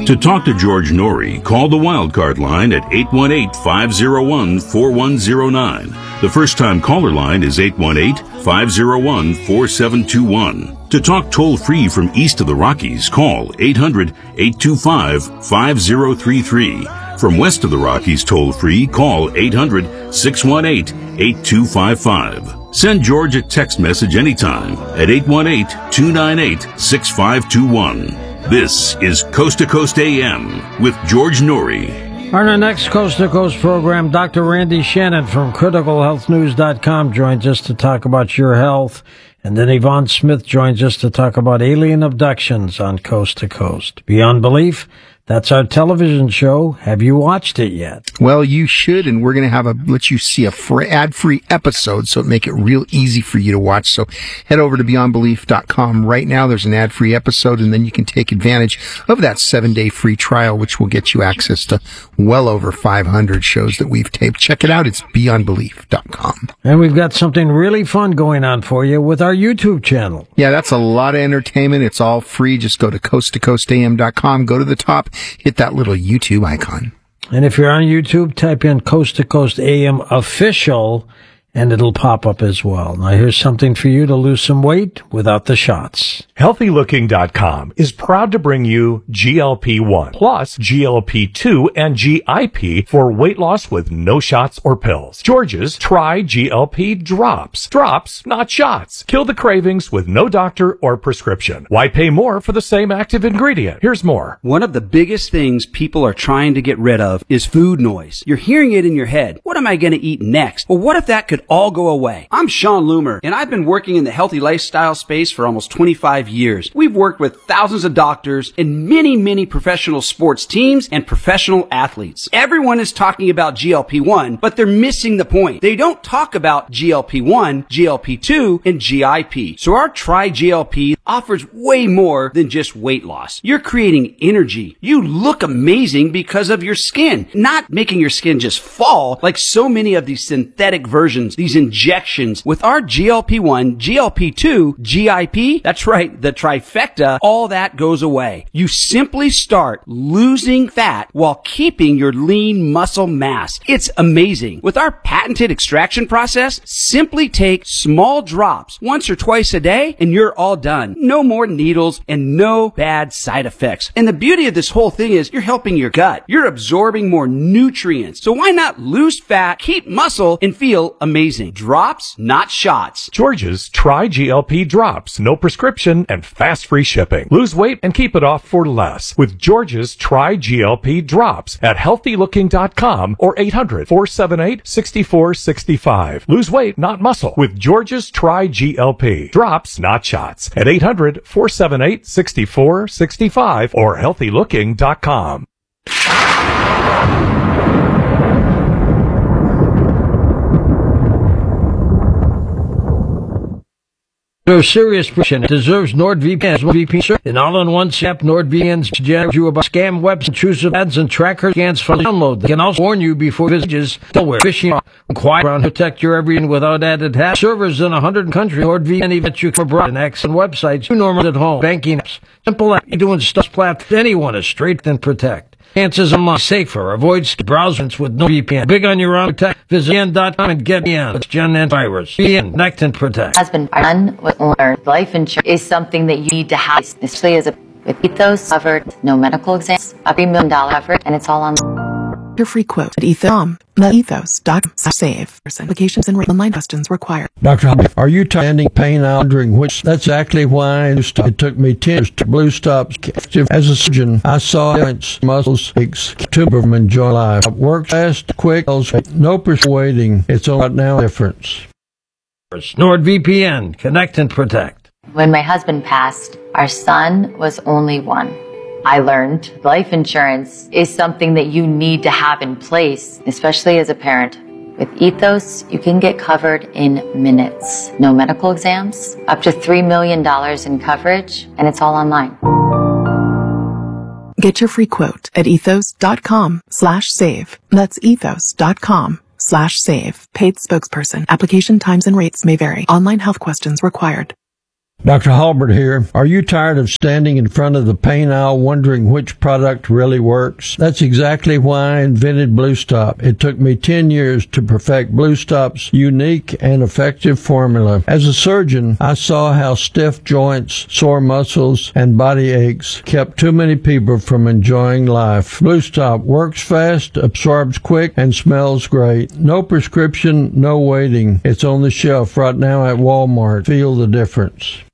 To talk to George Norrie, call the Wildcard line at 818-501-4109. The first-time caller line is 818-501-4721. To talk toll-free from east of the Rockies, call 800-825-5033. From west of the Rockies toll-free, call 800-618-8255. Send George a text message anytime at 818-298-6521. This is Coast to Coast AM with George Norrie. On our next Coast to Coast program, Dr. Randy Shannon from CriticalHealthNews.com joins us to talk about your health. And then Yvonne Smith joins us to talk about alien abductions on Coast to Coast. Beyond Belief, that's our television show. Have you watched it yet? Well, you should, and we're going to let you see a ad-free episode, so it make it real easy for you to watch. So head over to BeyondBelief.com right now. There's an ad-free episode, and then you can take advantage of that 7-day free trial, which will get you access to well over 500 shows that we've taped. Check it out. It's BeyondBelief.com. And we've got something really fun going on for you with our YouTube channel. Yeah, that's a lot of entertainment. It's all free. Just go to coasttocoastam.com, go to the top, hit that little YouTube icon. And if you're on YouTube, type in Coast to Coast AM Official, and it'll pop up as well. Now, here's something for you to lose some weight without the shots. HealthyLooking.com is proud to bring you GLP-1 plus GLP-2 and GIP for weight loss with no shots or pills. George's Try GLP Drops. Drops, not shots. Kill the cravings with no doctor or prescription. Why pay more for the same active ingredient? Here's more. One of the biggest things people are trying to get rid of is food noise. You're hearing it in your head. What am I going to eat next? Well, what if that could all go away? I'm Sean Loomer, and I've been working in the healthy lifestyle space for almost 25 years. We've worked with thousands of doctors and many professional sports teams and professional athletes. Everyone is talking about GLP-1, but they're missing the point. They don't talk about GLP-1, GLP-2, and GIP. So our Try GLP offers way more than just weight loss. You're creating energy. You look amazing because of your skin, not making your skin just fall like so many of these synthetic versions, these injections. With our GLP-1, GLP-2, GIP, that's right, the trifecta, all that goes away. You simply start losing fat while keeping your lean muscle mass. It's amazing. With our patented extraction process, simply take small drops once or twice a day and you're all done. No more needles and no bad side effects. And the beauty of this whole thing is you're helping your gut. You're absorbing more nutrients. So why not lose fat, keep muscle, and feel amazing? Drops, not shots. George's Try GLP Drops. No prescription and fast free shipping. Lose weight and keep it off for less with George's Try GLP Drops at HealthyLooking.com or 800-478-6465. Lose weight, not muscle with George's Try GLP Drops, not shots at 800-478-6465 or HealthyLooking.com. No serious question. It deserves NordVPN's VPN. An all-in-one app, NordVPN's generates you about scam websites, intrusive ads, and tracker scans for download. They can also warn you before visits, malware, phishing, quiet around, protect your everything without added hassle. Servers in 100 countries. NordVPN even lets you come abroad and access websites you normally at home. Banking apps, simple app, doing stuff platform. Anyone is straight and protect. Chances are safer. Avoid browsers with no VPN. Big on your own protect. Visit VPN.com and get VPN. It's Gen and virus. VPN, connect and protect. Husband, son, with learned life insurance is something that you need to have, especially as a with ethos covered, no medical exams, a $3 million covered, and it's all on. Your free quote at ethos.save. Applications and online questions required. Dr. Are you ending pain now? Wondering which? That's exactly why it took me 10 years to Blue Stops. As a surgeon, I saw muscles, two of them enjoy life. Work fast, quick, no persuading. It's all right now difference. NordVPN, connect and protect. When my husband passed, our son was only one. I learned life insurance is something that you need to have in place, especially as a parent. With Ethos, you can get covered in minutes. No medical exams, up to $3 million in coverage, and it's all online. Get your free quote at ethos.com/save. That's ethos.com/save. Paid spokesperson. Application times and rates may vary. Online health questions required. Dr. Halbert here. Are you tired of standing in front of the pain aisle wondering which product really works? That's exactly why I invented Blue Stop. It took me 10 years to perfect Blue Stop's unique and effective formula. As a surgeon, I saw how stiff joints, sore muscles, and body aches kept too many people from enjoying life. Blue Stop works fast, absorbs quick, and smells great. No prescription, no waiting. It's on the shelf right now at Walmart. Feel the difference.